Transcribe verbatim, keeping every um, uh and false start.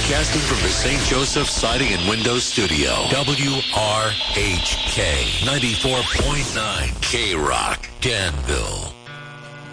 Broadcasting from the Saint Joseph Siding and Windows Studio. W R H K ninety-four point nine K Rock, Danville.